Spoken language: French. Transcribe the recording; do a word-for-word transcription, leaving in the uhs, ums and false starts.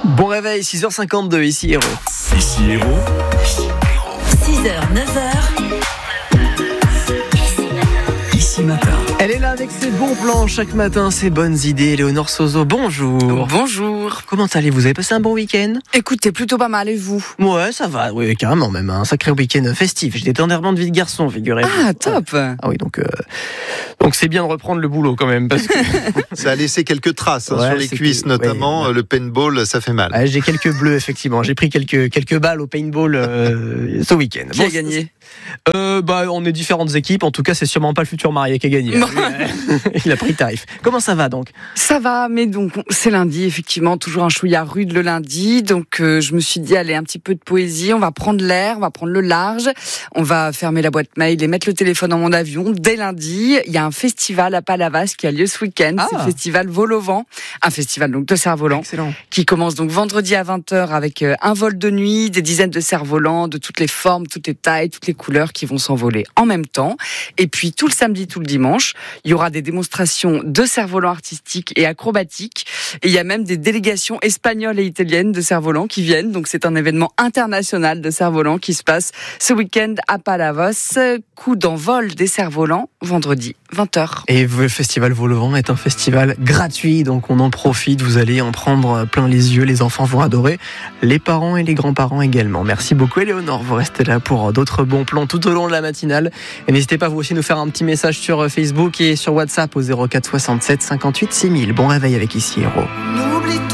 Bon réveil, six heures cinquante-deux, ici Héros. Ici Héros. six heures, neuf heures. Ici Matin. Elle est là avec ses bons plans chaque matin, ses bonnes idées. Léonore Sozo, bonjour. Bonjour. Comment allez-vous? Vous avez passé un bon week-end? Écoutez, plutôt pas mal, et vous? Ouais, ça va, oui, carrément même. Un sacré week-end festif. J'étais dernièrement de vie de garçon, figurez-vous. Ah, top. Ah oui, donc euh, donc c'est bien de reprendre le boulot quand même. Parce que... Ça a laissé quelques traces hein, Ouais, sur les c'est cuisses que- notamment. ouais, ouais. Le paintball, ça fait mal. Ouais, j'ai quelques bleus, effectivement. J'ai pris quelques, quelques balles au paintball euh, ce week-end. Qui a gagné? euh, bah, On est différentes équipes. En tout cas, c'est sûrement pas le futur marié qui a gagné. Non. Lui, euh, il a pris tarif. Comment ça va donc? Ça va, mais donc c'est lundi, effectivement, toujours un chouïa rude le lundi. Donc euh, je me suis dit, allez, un petit peu de poésie, on va prendre l'air, on va prendre le large, on va fermer la boîte mail et mettre le téléphone dans mon avion. Dès lundi, il y a un festival à Palavas qui a lieu ce week-end. Ah. C'est le festival Vol-au-Vent, un festival donc de cerfs-volants. Excellent. Qui commence donc vendredi à vingt heures avec euh, un vol de nuit, des dizaines de cerfs-volants de toutes les formes, toutes les tailles, toutes les couleurs qui vont s'envoler en même temps. Et puis tout le samedi, tout le dimanche, il y aura des démonstrations de cerfs-volants artistiques et acrobatiques. Et il y a même des délégations espagnoles et italiennes de cerfs-volants qui viennent. Donc c'est un événement international de cerfs-volants qui se passe ce week-end à Palavas. Coup d'envol des cerfs-volants, vendredi, vingt heures. Et le festival Vol-au-Vent est un festival gratuit, donc on en profite, vous allez en prendre plein les yeux, les enfants vont adorer, les parents et les grands-parents également. Merci beaucoup Éléonore, vous restez là pour d'autres bons plans tout au long de la matinale. Et n'hésitez pas vous aussi nous faire un petit message sur Facebook et sur WhatsApp au zéro quatre soixante-sept cinquante-huit six mille. Bon réveil avec Ici Héros.